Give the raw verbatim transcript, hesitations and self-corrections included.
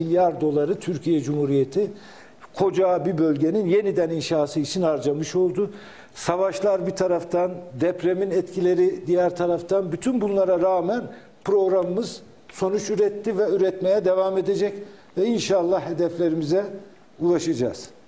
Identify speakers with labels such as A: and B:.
A: milyar doları Türkiye Cumhuriyeti koca bir bölgenin yeniden inşası için harcamış oldu. Savaşlar bir taraftan, depremin etkileri diğer taraftan, bütün bunlara rağmen programımız sonuç üretti ve üretmeye devam edecek ve inşallah hedeflerimize ulaşacağız.